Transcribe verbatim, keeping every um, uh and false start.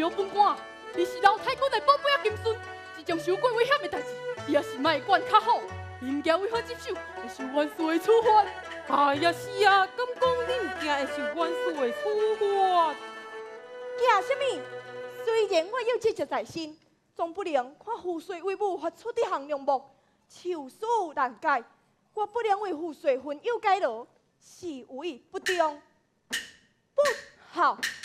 了本官，你是老太君的宝贝仔金孙，这种受过危险的代志，你也是莫管较好。应该为何接受会受元帅的处罚？ 哎呀，是啊，敢讲你唔惊会受元帅的处罚？ 惊什么？虽然我有这只在身，总不能看父帅为母发出的行良木，手术难解。我不能为父帅分忧解劳，是为不忠不好。